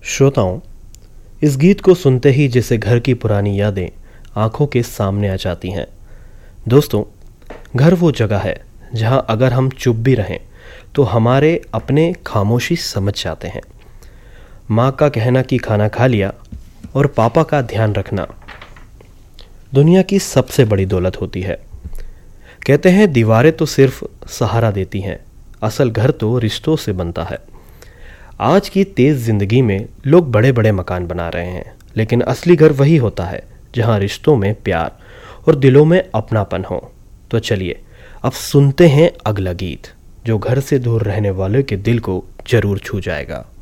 श्रोताओं, इस गीत को सुनते ही जैसे घर की पुरानी यादें आंखों के सामने आ जाती हैं। दोस्तों, घर वो जगह है जहां अगर हम चुप भी रहें तो हमारे अपने खामोशी समझ जाते हैं। माँ का कहना कि खाना खा लिया और पापा का ध्यान रखना दुनिया की सबसे बड़ी दौलत होती है। कहते हैं दीवारें तो सिर्फ सहारा देती हैं, असल घर तो रिश्तों से बनता है। आज की तेज़ ज़िंदगी में लोग बड़े बड़े मकान बना रहे हैं, लेकिन असली घर वही होता है जहां रिश्तों में प्यार और दिलों में अपनापन हो। तो चलिए अब सुनते हैं अगला गीत जो घर से दूर रहने वालों के दिल को जरूर छू जाएगा।